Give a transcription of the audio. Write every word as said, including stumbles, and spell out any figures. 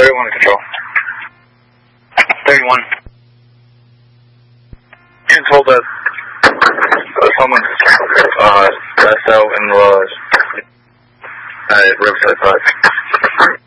thirty-one to control. thirty-one. You told us uh, someone uh, passed out in the uh, at Riverside Park.